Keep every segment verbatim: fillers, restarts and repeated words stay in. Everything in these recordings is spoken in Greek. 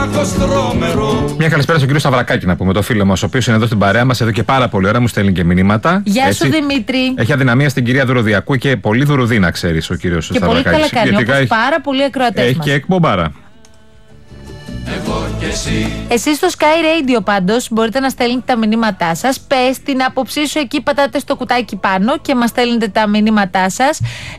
Μια καλησπέρα στον κύριο Σταυρακάκη, να πούμε, το φίλο μας, ο οποίος είναι εδώ στην παρέα μας εδώ και πάρα πολύ ώρα, μου στέλνει και μηνύματα. Γεια έτσι. σου Δημήτρη. Έχει αδυναμία στην κυρία Δουροδιακού και πολύ δουρουδή, να ξέρεις, ο κύριος Σταυρακάκης. Και πολύ καλά κάνει, όπως έχει, πάρα πολλοί ακροατές έχει μας. και εκπομπάρα. Εσείς στο Sky Radio πάντως μπορείτε να στέλνετε τα μηνύματά σας. Πες την άποψή σου εκεί, πατάτε στο κουτάκι πάνω και μας στέλνετε τα μηνύματά σας.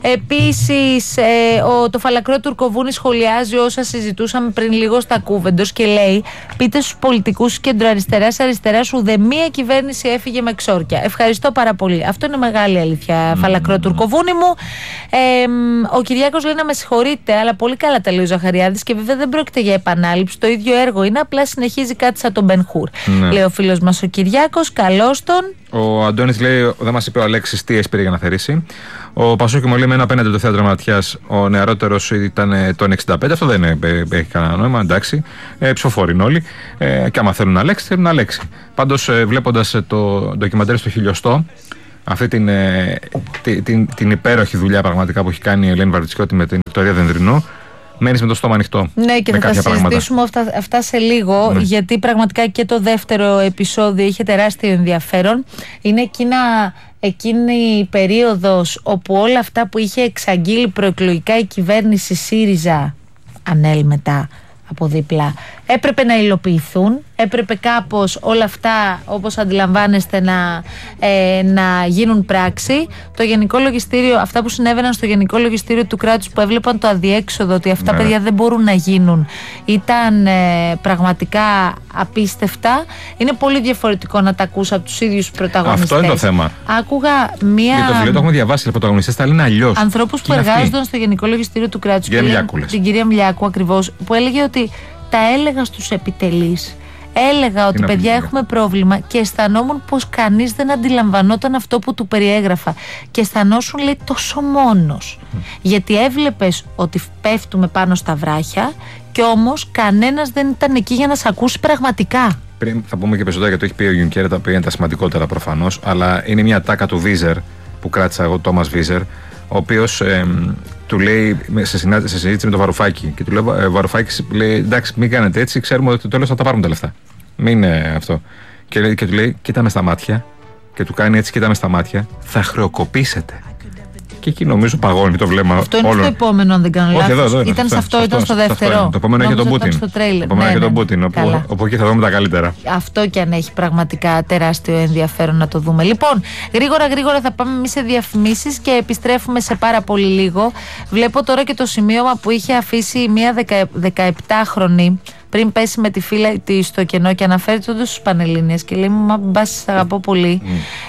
Επίσης ε, ο, το φαλακρό Τουρκοβούνη σχολιάζει όσα συζητούσαμε πριν λίγο στα Κούβεντος και λέει: πείτε στους πολιτικούς κεντροαριστεράς αριστεράς, ουδεμία κυβέρνηση έφυγε με ξόρκια. Ευχαριστώ πάρα πολύ. Αυτό είναι μεγάλη αλήθεια, mm. φαλακρό Τουρκοβούνη μου. Ε, ο Κυριάκος λέει να με συγχωρείτε, αλλά πολύ καλά τα λέει ο Ζαχαριάδης και βέβαια δεν πρόκειται για επανάληψη. Το ίδιο έργο είναι, απλά συνεχίζει κάτι σαν τον Μπεν Χουρ. Ναι. Λέει ο φίλος μας ο Κυριάκος, καλώς τον. Ο Αντώνης λέει: δεν μας είπε ο Αλέξης τι έσπηρε για να θερήσει. Ο Πασόκη μου λέει: μένω απέναντι το θέατρο Ματιάς. Ο νεαρότερος ήταν τον εξήντα πέντε. Αυτό δεν έχει κανένα νόημα, εντάξει. Ε, ψηφοφόροι είναι όλοι. Ε, και άμα θέλουν να Αλέξη, θέλουν να Αλέξη. Πάντως, ε, βλέποντας το ντοκιμαντέρ στο χιλιοστό, αυτή την, ε, την, την, την υπέροχη δουλειά πραγματικά που έχει κάνει η Ελένη Βαρδιτσιώτη με την Βικτωρία Δενδρινού. Μένεις με το στόμα ανοιχτό. Ναι, και θα τα συζητήσουμε αυτά, αυτά σε λίγο, ναι. Γιατί πραγματικά και το δεύτερο επεισόδιο είχε τεράστιο ενδιαφέρον. Είναι εκείνα, εκείνη η περίοδος όπου όλα αυτά που είχε εξαγγείλει προεκλογικά η κυβέρνηση ΣΥΡΙΖΑ, ΑΝΕΛ μετά από δίπλα, έπρεπε να υλοποιηθούν. Έπρεπε κάπως όλα αυτά, όπως αντιλαμβάνεστε, να, ε, να γίνουν πράξη. Το Γενικό Λογιστήριο, αυτά που συνέβαιναν στο Γενικό Λογιστήριο του κράτους, που έβλεπαν το αδιέξοδο ότι αυτά, ναι, παιδιά δεν μπορούν να γίνουν, ήταν ε, πραγματικά απίστευτα. Είναι πολύ διαφορετικό να τα ακούσει από τους ίδιους πρωταγωνιστές. Αυτό είναι το θέμα. Άκουγα μία. Και το βιβλίο το έχουμε διαβάσει, οι πρωταγωνιστές τα λένε αλλιώς. Ανθρώπους που εργάζονταν στο Γενικό Λογιστήριο του κράτους, την κυρία Μλιάκου ακριβώς, που έλεγε ότι τα έλεγα στους επιτελείς. Έλεγα ότι παιδιά έχουμε πρόβλημα και αισθανόμουν πως κανείς δεν αντιλαμβανόταν αυτό που του περιέγραφα. Και αισθανόσουν, λέει, τόσο μόνος. Mm. Γιατί έβλεπες ότι πέφτουμε πάνω στα βράχια και όμως κανένας δεν ήταν εκεί για να σε ακούσει πραγματικά. Πριν θα πούμε και περισσότερα γιατί το έχει πει ο Γιουνκέρ, τα οποία είναι τα σημαντικότερα προφανώς, αλλά είναι μια τάκα του Βίζερ που κράτησα εγώ, Τόμας Βίζερ, ο οποίος ε, του λέει σε, συνά, σε συζήτηση με τον Βαρουφάκη και του λέει: ε, Βαρουφάκης λέει, εντάξει, μην κάνετε έτσι, ξέρουμε ότι το τέλος θα τα πάρουμε τα λεφτά. Μην είναι αυτό. Και, και του λέει: κοίτα με στα μάτια, και του κάνει έτσι: κοίτα με στα μάτια, θα χρεοκοπήσετε. Και εκεί νομίζω παγώνει το βλέμμα. Αυτό είναι όλων. Στο επόμενο, αν δεν κάνω λάθος. Εδώ, εδώ, ήταν αυτό, σε αυτό, αυτό, ήταν στο αυτό, δεύτερο. Αυτό, το επόμενο έχει τον Πούτιν. Στο τρέιλερ. Το επόμενο ναι, έχει ναι, τον Πούτιν, όπου, όπου, όπου εκεί θα δούμε τα καλύτερα. Αυτό κι αν έχει πραγματικά τεράστιο ενδιαφέρον να το δούμε. Λοιπόν, γρήγορα γρήγορα θα πάμε εμείς σε διαφημίσεις και επιστρέφουμε σε πάρα πολύ λίγο. Βλέπω τώρα και το σημείωμα που είχε αφήσει μια δεκαεπτάχρονη πριν πέσει με τη φίλα της στο κενό και αναφέρει όντως στους Πανελλήνιες και λέει: μα μπας, σ' αγαπώ πολύ. Mm.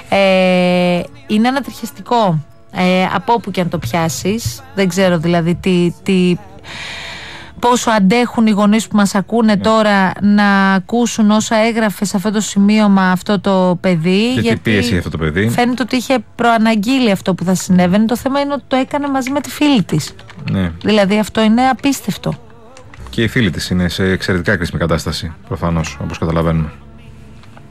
Ε, είναι ανατριχιαστικό. Ε, από όπου και αν το πιάσεις, δεν ξέρω δηλαδή τι, τι, πόσο αντέχουν οι γονείς που μας ακούνε yeah. τώρα να ακούσουν όσα έγραφε σε αυτό το σημείωμα αυτό το παιδί. Και γιατί τι πίεση αυτό το παιδί. Φαίνεται ότι είχε προαναγγείλει αυτό που θα συνέβαινε. Το θέμα είναι ότι το έκανε μαζί με τη φίλη της. Ναι. Δηλαδή αυτό είναι απίστευτο. Και η φίλη της είναι σε εξαιρετικά κρίσιμη κατάσταση, προφανώς, όπως καταλαβαίνουμε.